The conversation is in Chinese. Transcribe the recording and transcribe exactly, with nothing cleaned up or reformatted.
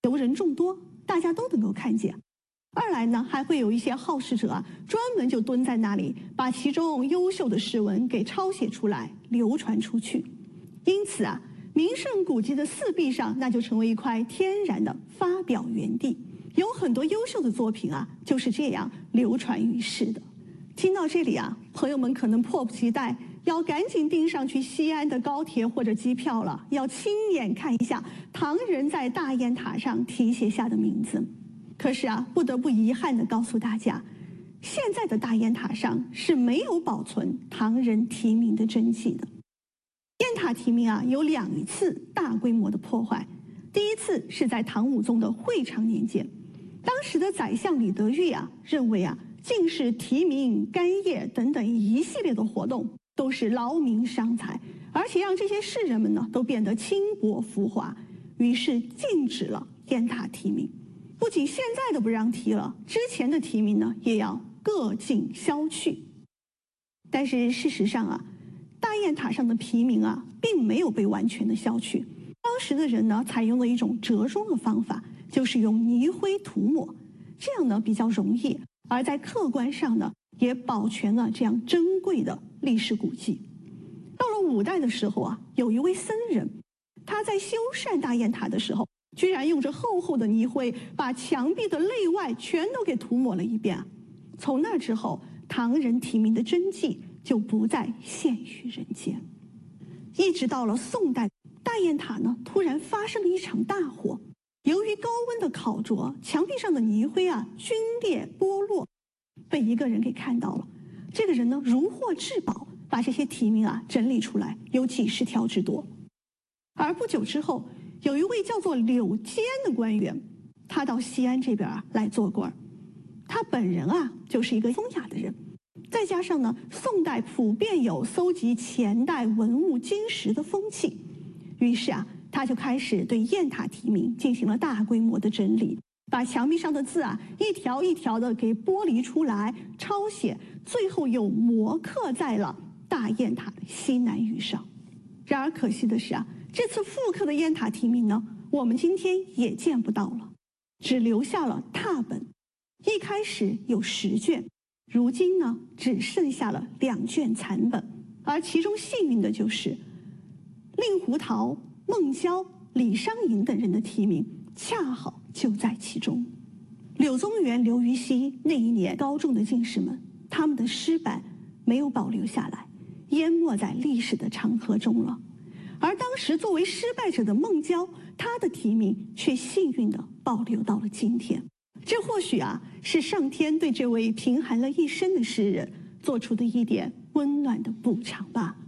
游人众多，大家都能够看见。二来呢，还会有一些好事者啊，专门就蹲在那里，把其中优秀的诗文给抄写出来，流传出去。因此啊，名胜古迹的四壁上，那就成为一块天然的发表园地，有很多优秀的作品啊，就是这样流传于世的。听到这里啊，朋友们可能迫不及待，要赶紧订上去西安的高铁或者机票了，要亲眼看一下唐人在大雁塔上题写下的名字。可是啊，不得不遗憾地告诉大家，现在的大雁塔上是没有保存唐人题名的真迹的。雁塔题名啊，有两次大规模的破坏。第一次是在唐武宗的会昌年间，当时的宰相李德裕啊，认为啊，进士题名、干谒等等一系列的活动都是劳民伤财，而且让这些士人们呢都变得轻薄浮华，于是禁止了雁塔题名。不仅现在的不让提了，之前的题名呢也要各尽消去。但是事实上啊，大雁塔上的题名啊，并没有被完全的消去。当时的人呢，采用了一种折中的方法，就是用泥灰涂抹，这样呢比较容易，而在客观上呢，也保全了这样珍贵的历史古迹。到了五代的时候啊，有一位僧人，他在修缮大雁塔的时候，居然用着厚厚的泥灰，把墙壁的内外全都给涂抹了一遍啊！从那之后，唐人题名的真迹就不再现于人间。一直到了宋代，大雁塔呢突然发生了一场大火，由于高温的烤灼，墙壁上的泥灰啊龟裂剥落，被一个人给看到了。这个人呢如获至宝，把这些题名啊整理出来，有几十条之多。而不久之后，有一位叫做柳坚的官员，他到西安这边啊来做官。他本人啊就是一个风雅的人，再加上呢，宋代普遍有搜集前代文物金石的风气，于是啊，他就开始对雁塔题名进行了大规模的整理，把墙壁上的字啊一条一条的给剥离出来，抄写，最后又摹刻在了大雁塔的西南隅上。然而可惜的是啊，这次复刻的雁塔题名呢，我们今天也见不到了，只留下了拓本。一开始有十卷，如今呢只剩下了两卷残本，而其中幸运的就是令狐桃、孟郊、李商隐等人的题名恰好就在其中。柳宗元、刘禹锡那一年高中的进士们，他们的诗版没有保留下来，淹没在历史的长河中了。而当时作为失败者的孟郊，他的题名却幸运地保留到了今天。这或许啊，是上天对这位贫寒了一生的诗人做出的一点温暖的补偿吧。